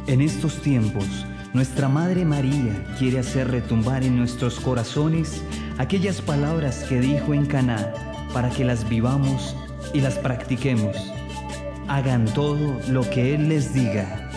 En estos tiempos, nuestra Madre María quiere hacer retumbar en nuestros corazones aquellas palabras que dijo en Caná para que las vivamos y las practiquemos. Hagan todo lo que Él les diga.